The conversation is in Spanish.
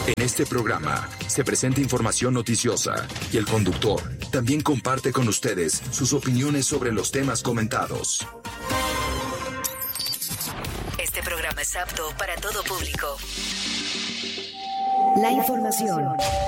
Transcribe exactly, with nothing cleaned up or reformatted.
En este programa se presenta información noticiosa y el conductor también comparte con ustedes sus opiniones sobre los temas comentados. Este programa es apto para todo público. La información